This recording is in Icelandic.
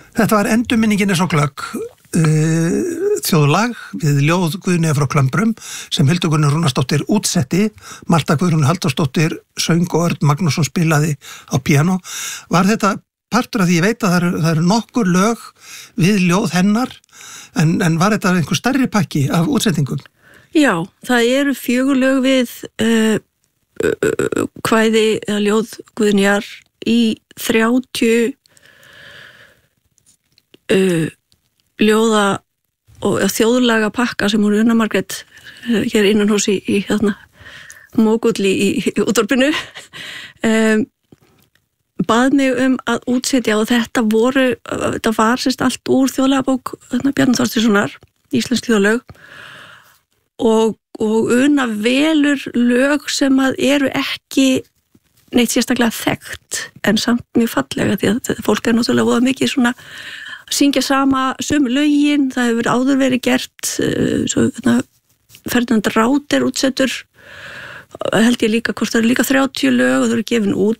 Þetta var endurminningin er svo glögg, þjóðlag við ljóð Guðnýjar frá Klömbrum sem Hildur Guðrún Rúnarsdóttir útsetti, Marta Guðrún Halldórsdóttir söng og Örn Magnússon spilaði á píanó. Var þetta partur af því, ég veit að það eru nokkur lög við ljóð hennar, en var þetta einhver stærri pakki af útsettingum? Já, það eru 4 lög við kvæði eða ljóð Guðnýjar í 30 ljóða og þjóðlaga pakka sem hún Una Margrét hér innan hús í hérna mógulli í útvarpinu bað mig að útsetja og þetta var sérst allt úr þjóðlaga bók Bjarna Þorsteinssonar, íslensk þjóðlög og Una velur lög sem að eru ekki neitt sérstaklega þekkt en samt mjög fallega því að fólk náttúrulega voða mikið svona syngja sömu lögin, það hefur áður verið gert svo Ferdinand Ráder útsettur held ég líka, hvort það eru líka 30 lög og það eru gefin út